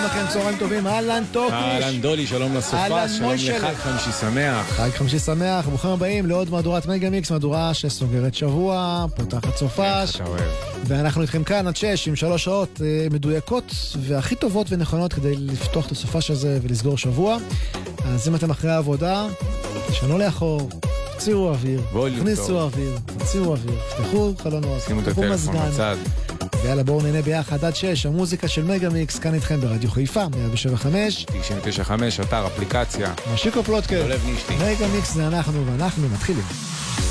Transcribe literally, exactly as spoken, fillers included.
לכם, צהריים טובים, אהלן טוקיש. אהלן דולי, שלום לסופה, שלום לחג חמישי שמח. חג חמישי שמח, ברוכים הבאים לעוד מהדורת מגה מיקס, מהדורה שסוגרת שבוע, פותחת סופש. ואנחנו איתכם כאן עד שש עם שלוש שעות מדויקות והכי טובות ונכונות כדי לפתוח את הסופש הזה ולסגור שבוע. אז אם אתם אחרי העבודה, תשנו לאחור, תוציאו אוויר, תכניסו אוויר, תוציאו אוויר, תפתחו חלונות, תפתחו מזגן. ויאללה, בואו נהנה ביחד עד שש, המוזיקה של מגה מיקס, כאן איתכם ברדיו חיפה, מאה שבע וחמש. תשעים ותשע חמש, אתר, אפליקציה. משיקו פלוטקר. מגה מיקס זה אנחנו, ואנחנו מתחילים.